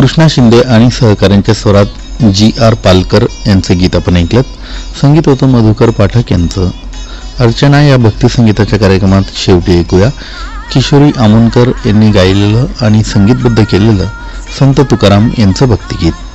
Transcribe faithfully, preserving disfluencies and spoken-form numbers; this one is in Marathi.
कृष्णा शिंदे आणि सहकाऱ्यांच्या स्वरात जी आर पालकर यांचे गीत आपण ऐकलं. संगीत होतं मधुकर पाठक यांचं. अर्चना या भक्तिसंगीताच्या कार्यक्रमात शेवटी ऐकूया किशोरी आमोणकर यांनी गायलेलं आणि संगीतबद्ध केलेलं संत तुकाराम यांचं भक्तिगीत.